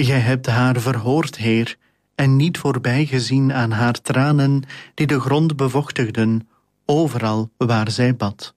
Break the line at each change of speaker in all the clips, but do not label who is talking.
Gij hebt haar verhoord, Heer, en niet voorbijgezien aan haar tranen die de grond bevochtigden, overal waar zij bad.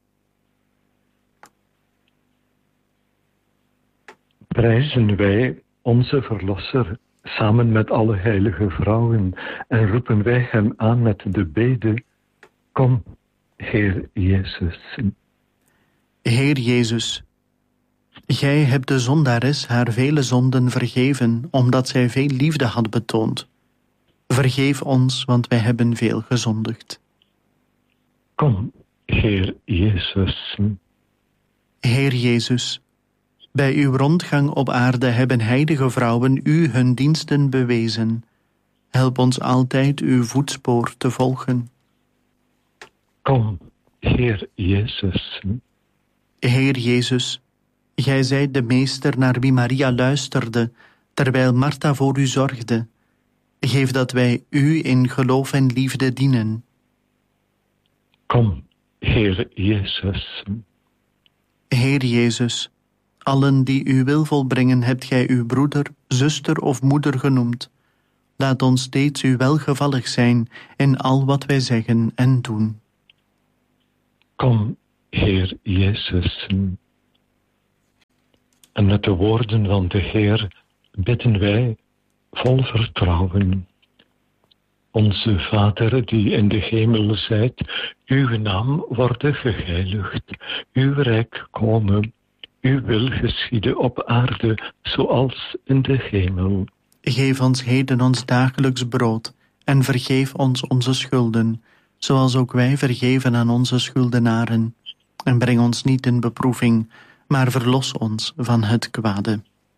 Prijzen wij onze Verlosser samen met alle heilige vrouwen en roepen wij hem aan met de bede: Kom, Heer Jezus.
Heer Jezus, gij hebt de zondares haar vele zonden vergeven, omdat zij veel liefde had betoond. Vergeef ons, want wij hebben veel gezondigd.
Kom, Heer Jezus.
Heer Jezus, bij uw rondgang op aarde hebben heilige vrouwen u hun diensten bewezen. Help ons altijd uw voetspoor te volgen.
Kom, Heer Jezus.
Heer Jezus, gij zijt de meester naar wie Maria luisterde, terwijl Martha voor u zorgde. Geef dat wij u in geloof en liefde dienen.
Kom, Heer Jezus.
Heer Jezus, allen die uw wil volbrengen hebt gij uw broeder, zuster of moeder genoemd. Laat ons steeds u welgevallig zijn in al wat wij zeggen en doen.
Kom, Heer Jezus. En met de woorden van de Heer bidden wij vol vertrouwen. Onze Vader die in de hemel zijt, uw naam worde geheiligd, uw rijk komen, uw wil geschieden op aarde zoals in de hemel.
Geef ons heden ons dagelijks brood en vergeef ons onze schulden, zoals ook wij vergeven aan onze schuldenaren. En breng ons niet in beproeving, maar verlos ons van het kwade.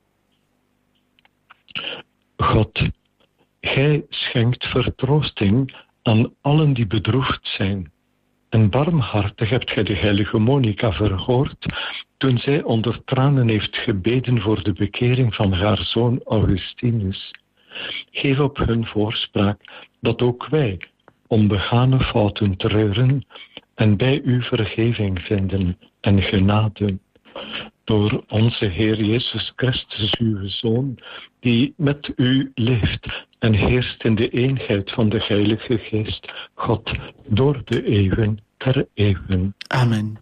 God, gij schenkt vertroosting aan allen die bedroefd zijn. En barmhartig hebt gij de heilige Monica verhoord toen zij onder tranen heeft gebeden voor de bekering van haar zoon Augustinus. Geef op hun voorspraak dat ook wij onbegane fouten treuren en bij u vergeving vinden en genade. Door onze Heer Jezus Christus, uw Zoon, die met u leeft en heerst in de eenheid van de Heilige Geest, God, door de eeuwen ter eeuwen.
Amen.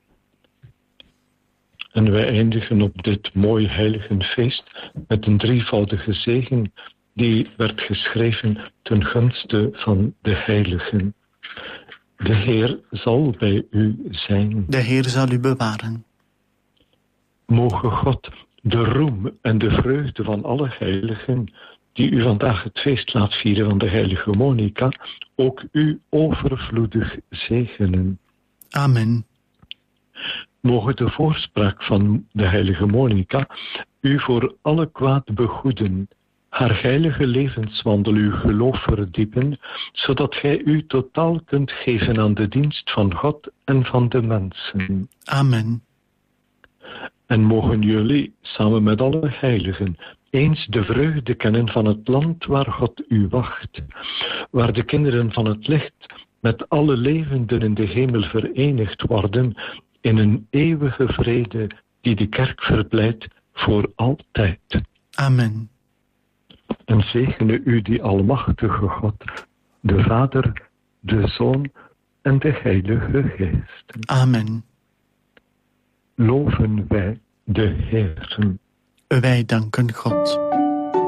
En wij eindigen op dit mooi heiligenfeest met een drievoudige zegen die werd geschreven ten gunste van de heiligen. De Heer zal bij u zijn.
De Heer zal u bewaren.
Moge God de roem en de vreugde van alle heiligen, die u vandaag het feest laat vieren van de heilige Monica, ook u overvloedig zegenen.
Amen.
Moge de voorspraak van de heilige Monica u voor alle kwaad begoeden, haar heilige levenswandel uw geloof verdiepen, zodat gij u totaal kunt geven aan de dienst van God en van de mensen.
Amen.
En mogen jullie, samen met alle heiligen, eens de vreugde kennen van het land waar God u wacht, waar de kinderen van het licht met alle levenden in de hemel verenigd worden in een eeuwige vrede die de kerk verblijdt voor altijd.
Amen.
En zegene u die almachtige God, de Vader, de Zoon en de Heilige Geest.
Amen.
Loven wij de Heer.
Wij danken God.